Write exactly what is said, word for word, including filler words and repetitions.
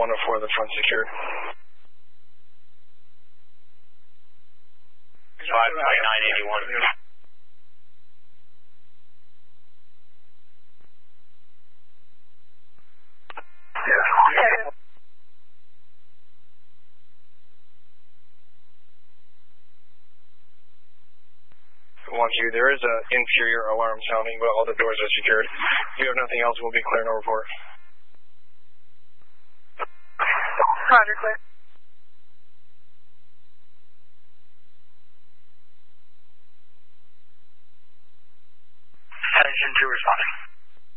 one oh four, the front secured. five twenty-nine eighty-one. Yeah. One two, there is an interior alarm sounding, but all the doors are secured. If you have nothing else, we'll be clear no report. Roger, clear. Engine two responding.